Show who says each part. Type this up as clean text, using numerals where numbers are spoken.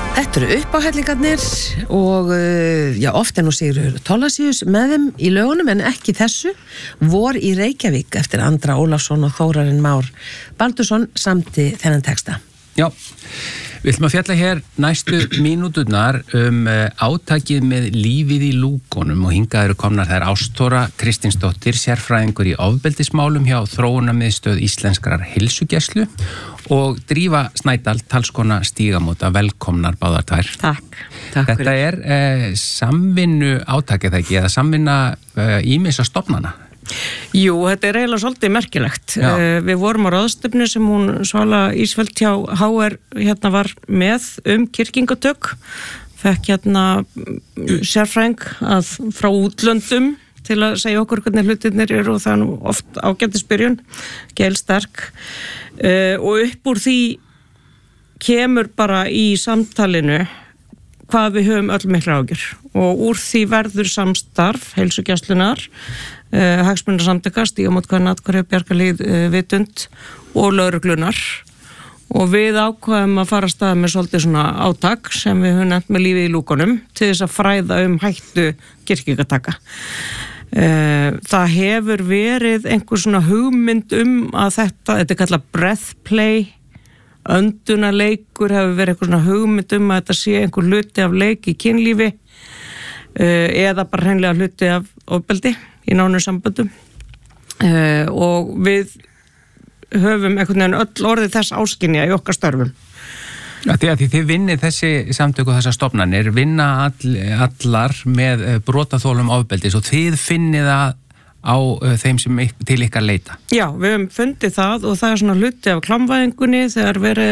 Speaker 1: Þetta eru uppáhellingarnir og oft nú Sigurður Thorlacius með þeim í lögunum en ekki þessu. Vor í Reykjavík eftir Andra Ólafsson og Þórarinn Már Baldursson samti þennan texta.
Speaker 2: Já, við ætlum að fjalla hér næstu mínúturnar átakið með lífið í lúkunum og hingað eru komnar þær Ástþóra Kristinsdóttir, sérfræðingur í ofbeldismálum hjá Þróunarmiðstöð Íslenskrar heilsugæslu og Drífa Snædal, talskona Stígamóta, velkomnar báðar tvær.
Speaker 1: Takk
Speaker 2: Þetta
Speaker 1: fyrir.
Speaker 2: Samvinnu átakið ekki eða samvinna ýmissa stofnana?
Speaker 3: Jú, þetta eiginlega svolítið merkilegt. Við vorum á ráðstefnu sem hún Svala Ísfeld hjá HR var með kyrkingatök. Fekk sérfræðing frá útlöndum til að segja okkur hvernig hlutirnir eru og það er nú oft ágætisbyrjun, gælsterk. Og upp úr því kemur bara í samtalinu hvað við höfum öll mikla ágjur og úr því verður samstarf heilsugæslunnar, hagsmunasamtaka, Stígamót Atkvæði, Bjarkarhlíð, Vitund og lögreglunar og við ákveðum að fara af stað með svolítið svona átak sem við höfum nefnt með lífið í lúkunum til þess að fræða hættu kyrkingataka. Það hefur verið einhver svona hugmynd að þetta er kallað breath play, öndunarleikur, hefur verið eitthvað svona hugmynd að þetta sé einhver hluti af leik í kynlífi eða bara hreinlega hluti af ofbeldi í nánum samböndum og við höfum einhvern veginn öll orðið þess áskynja í okkar störfum.
Speaker 2: Því þið vinnið þessi samtök og þessar stofnanir, vinna allar með brotaþolum ofbeldis og þið finnið það á þeim sem til ykkar leita.
Speaker 3: Já, við höfum fundið það og það er svona hluti af klámvæðingunni þegar verið